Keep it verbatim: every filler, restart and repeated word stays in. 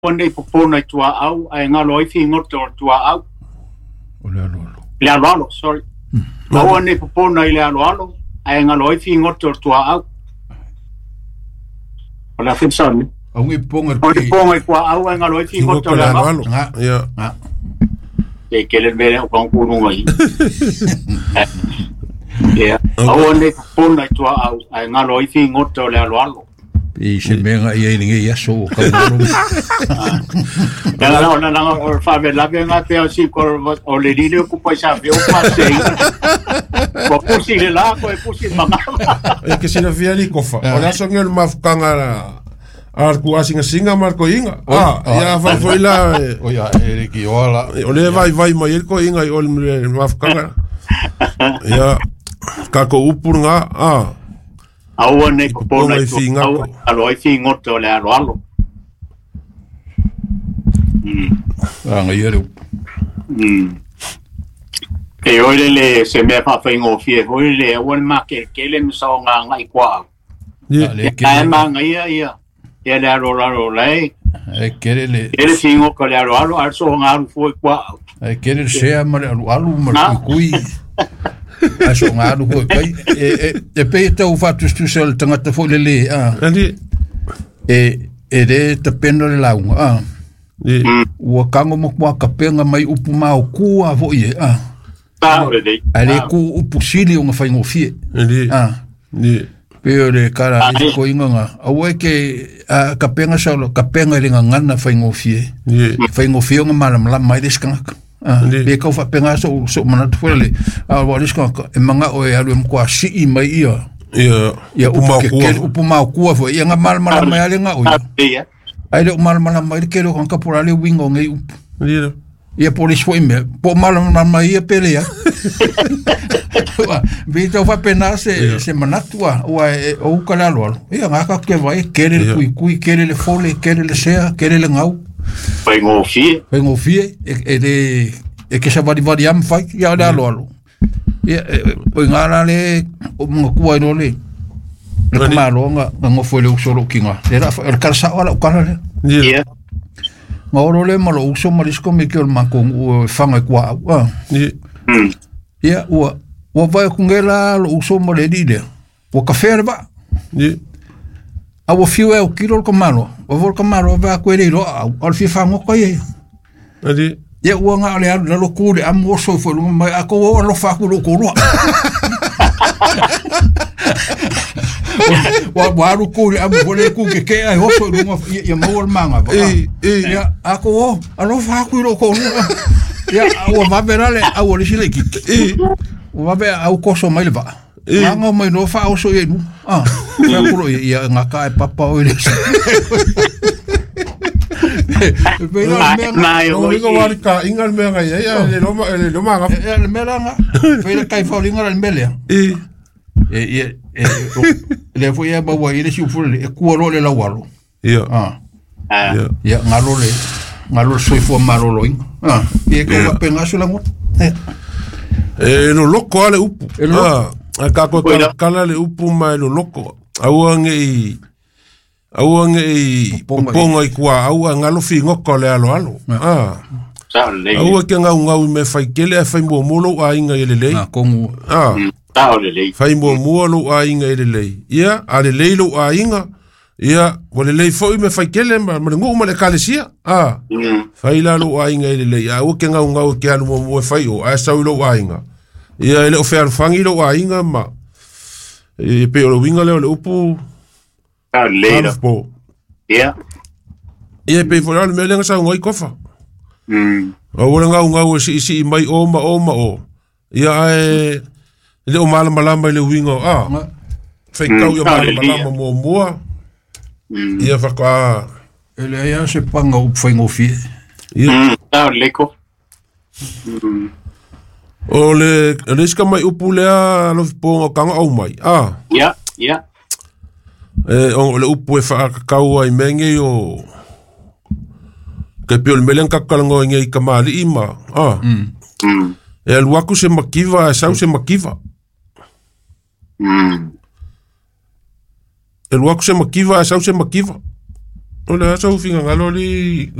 One popona tua au ai ngalo ai fingo tua au. O le alo alo. Le alo alo, sorry. Ma one popona i le alo alo ai ngalo ai fingo tua au. O la fensani. Au ngi ponga o le ponga i tua au ai ngalo ai fingo tua au. Ia. E kele mele o kan kunu ngai. Ia. Au one popona i tua au ai ngalo ai fingo tua le alo alo. I se menga ia ninge ia so ka no. Nanga ona nanga o fa ve la venga pe o si ko o le dile ku pa sa ve o pa se. Ko pusi le la ko e pusi manga. E ke se na via li kofa. O la so ngel mafkanga ar ku asinga singa marko inga. Ah, ia fa foi la. O ia e ki ola. O le vai vai mai ko inga o le mafkanga. Ia ka ko upuranga. Ah. Aua ne ko pona i finga alo ai finga to le alo alo. Mm. Anga yero. Mm. E ole le se me fa finga o fie ole le one market ke le so nga ngai kwa. Ya le ke. Ai ma ngai ia. Ya le alo alo le. E kere le. Ele finga ko le alo alo al so nga foi kwa. E kere se ama le alo alo ma kui. Aso nga lu ko kai e e pe tau fatu stu sel tanga te fo lele ah andi e e de te pendo le lau ah e o kango mo kwa ka penga mai upu ma o ku a vo ye ah ta le dei ale ku upu sili o nga fai ngofie andi ah ni pe le kara e ko inga nga o e ke ka penga solo ka penga le nga ngana fai ngofie ni fai ngofie nga mala mala mai deskanga ah be ka fa penga so so mana tfole a walis ka e manga o e alu mko si i mai ia ia ia upu ku upu ma ku fo ia nga mal mal mai ale nga o ia ai le mal mal mai ke ro ka por ale wingo ngai upu ia ia polis foi me po mal mal mai ia pelea be to fa pena se se manatua o o kala lo ia nga ka ke vai kere kui kui kere le fole kere le sea kere le ngau Vengo fie. Vengo fie e de e que se va di variam fai ya da lo lo. E o ngala le o mo ku ai no le. Le malo nga ngo foi le solo kinga. Era el calsa ala o kala le. Ia. Ngoro le malo uso marisco me que o manco o fanga kwa. Ia. Ia o o vai com ela lo uso mo le dile. O café ba. Ia. Awo fiu e o kilo ko malo o vol ko malo va ko ri ro al fi fa ngo ko ye adi ye wo nga le la lo ku le am wo so fo lo mai ako wo lo fa ku lo ko lo wa wa ru ku le am wo le ku ke ke ai ho so lo ye mo wol manga ba ya ako wo alo fa ku lo ko lo ya wo va verale a wo le sile ki o va be au ko so mai le ba Nga mai no fa o so ye nu. Ah. Fa kulo ia nga ka e papa o ile. Pero me no digo marca ingal me nga ya le lo le lo manga. Le melanga. Pero kai fa linga le melia. E e e le foi e ba wa ile si fu le ku lo le la walo. Ia. Ah. Ah. Ia nga lo le nga lo so fo marolo. Ah. E ko va penga so la mo. Eh no loko ale upu. Ah. Ka ko kala le upu mai lo loko au ngi au ngi ponga i kwa au ngalo fi ngoko le alo alo ah au ke nga nga me fai kele fai mo molo a inga ele le ah kongu ah ta ole le fai mo molo a inga ele le ia ale le lo a inga ia wole le foi me fai kele ma ngo ma le kalesia ah fai la lo a inga ele le au ke nga nga ke alo mo fai o a sa lo a inga ia ele o fer fangi lo ainga ma e pe o winga le upu ta le ia ia pe fo le melenga sa ngoi kofa mm o wona nga nga o si si mai o ma o ma o ia e le o mala mala mai le winga ah fe kau ia mala mala mo mo ia fa ka ele ia se panga o fengo fie ia ta le ko o le riska mai upu lea lo ponga kanga au mai ah ya ya e o le upu e fa kau ai menge o ke piol melen ka kalango ngai kamali ima ah mm e al waku se makiva sau se makiva mm el waku se makiva sau se makiva Ola, sa ufinga ngaloli